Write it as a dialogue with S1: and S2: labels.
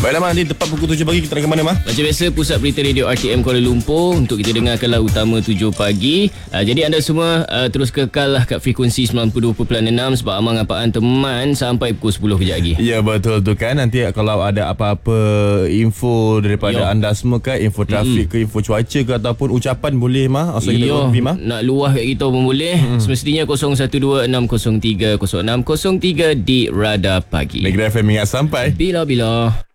S1: Baiklah Mak, nanti tepat pukul 7 pagi kita nak ke mana Mak?
S2: Macam biasa, Pusat Berita Radio RTM Kuala Lumpur untuk kita dengarkanlah utama 7 pagi. Jadi anda semua terus kekallah kat frekuensi 92.6 sebab Amang Apaan teman sampai pukul 10 kejap lagi.
S1: Ya betul tu kan. Nanti kalau ada apa-apa info daripada anda semua ke, info trafik ke, info cuaca ke ataupun ucapan boleh Mak. Asal kita kopi Mak.
S2: Nak luah kat kita pun boleh. Semestinya 0126030603 di Radar Pagi.
S1: Mega FM ingat sampai
S2: bila-bila.